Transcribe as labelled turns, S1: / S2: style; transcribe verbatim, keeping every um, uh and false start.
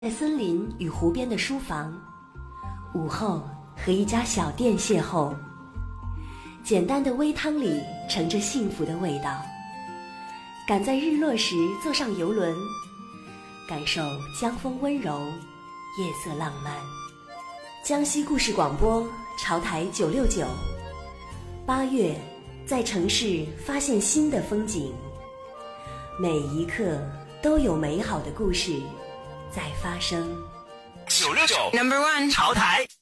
S1: 在森林与湖边的书房，午后和一家小店邂逅，简单的微汤里盛着幸福的味道。赶在日落时坐上游轮，感受江风温柔，夜色浪漫。江西故事广播，潮台九六九。八月，在城市发现新的风景，每一刻都有美好的故事在发生。
S2: 九六九 Number One 潮台。